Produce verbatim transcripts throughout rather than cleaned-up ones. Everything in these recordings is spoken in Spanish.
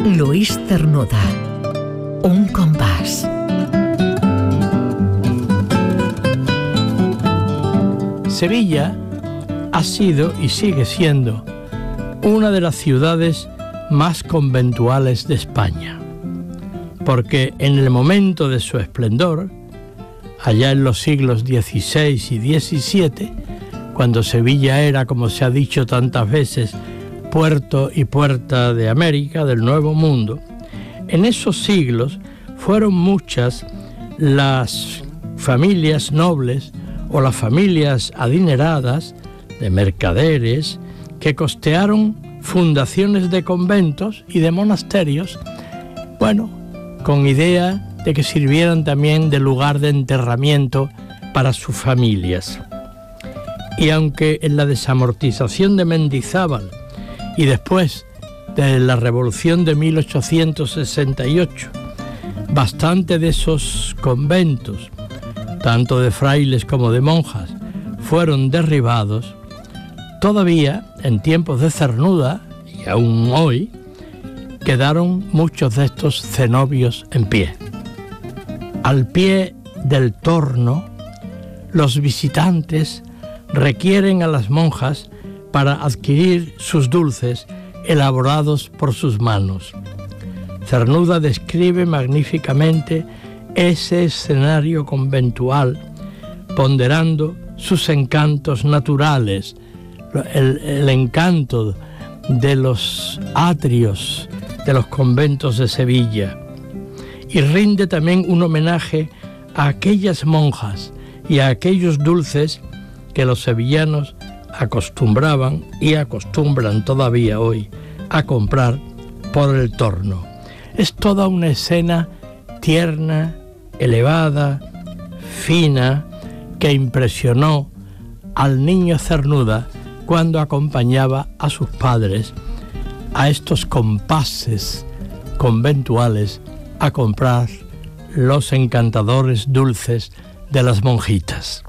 Luis Cernuda. Un compás. Sevilla ha sido y sigue siendo una de las ciudades más conventuales de España, porque en el momento de su esplendor, allá en los siglos dieciséis y diecisiete, cuando Sevilla era, como se ha dicho tantas veces, puerto y puerta de América, del Nuevo Mundo, en esos siglos fueron muchas las familias nobles o las familias adineradas de mercaderes que costearon fundaciones de conventos y de monasterios, bueno, con idea de que sirvieran también de lugar de enterramiento para sus familias. Y aunque en la desamortización de Mendizábal y después de la Revolución de mil ochocientos sesenta y ocho, bastante de esos conventos, tanto de frailes como de monjas, fueron derribados, todavía en tiempos de Cernuda, y aún hoy, quedaron muchos de estos cenobios en pie. Al pie del torno, los visitantes requieren a las monjas para adquirir sus dulces elaborados por sus manos. Cernuda describe magníficamente ese escenario conventual, ponderando sus encantos naturales, el, el encanto de los atrios de los conventos de Sevilla, y rinde también un homenaje a aquellas monjas y a aquellos dulces que los sevillanos acostumbraban y acostumbran todavía hoy a comprar por el torno. Es toda una escena tierna, elevada, fina, que impresionó al niño Cernuda cuando acompañaba a sus padres a estos compases conventuales a comprar los encantadores dulces de las monjitas.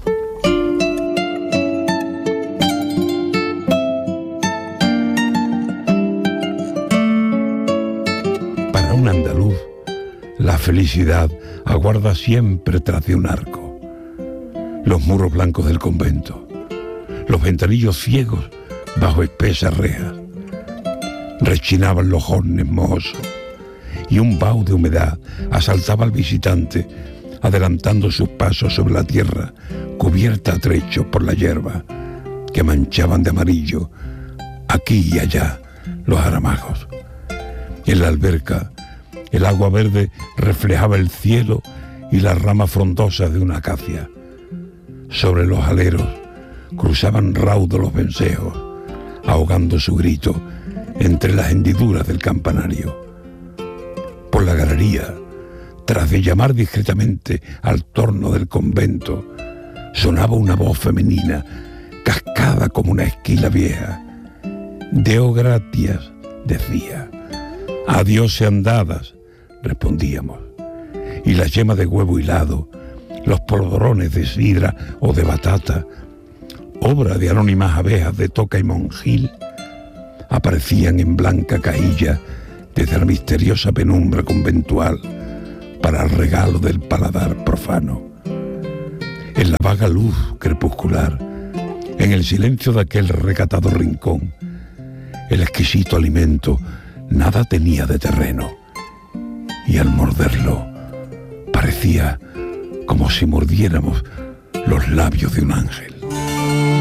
Para un andaluz, la felicidad aguarda siempre tras de un arco. Los muros blancos del convento, los ventanillos ciegos bajo espesas rejas, rechinaban los jornes mohosos y un vaho de humedad asaltaba al visitante, adelantando sus pasos sobre la tierra cubierta a trechos por la hierba que manchaban de amarillo aquí y allá los aramajos. En la alberca el agua verde reflejaba el cielo y las ramas frondosas de una acacia. Sobre los aleros cruzaban raudos los vencejos, ahogando su grito entre las hendiduras del campanario. Por la galería, tras de llamar discretamente al torno del convento, sonaba una voz femenina, cascada como una esquila vieja. Deo gratias, decía. Adiós sean dadas, respondíamos. Y la yema de huevo hilado, los polvorones de sidra o de batata, obra de anónimas abejas de toca y monjil, aparecían en blanca cajilla desde la misteriosa penumbra conventual para el regalo del paladar profano. En la vaga luz crepuscular, en el silencio de aquel recatado rincón, el exquisito alimento nada tenía de terreno, y al morderlo parecía como si mordiéramos los labios de un ángel.